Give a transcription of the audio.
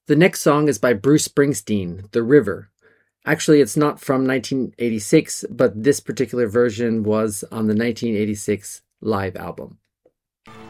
The next song is by Bruce Springsteen, The River. Actually, it's not from 1986, but this particular version was on the 1986 live album.